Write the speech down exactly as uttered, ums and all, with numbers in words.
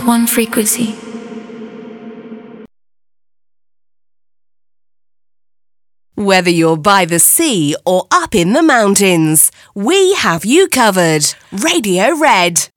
One frequency. Whether you're by the sea or up in the mountains, we have you covered. Radio Red.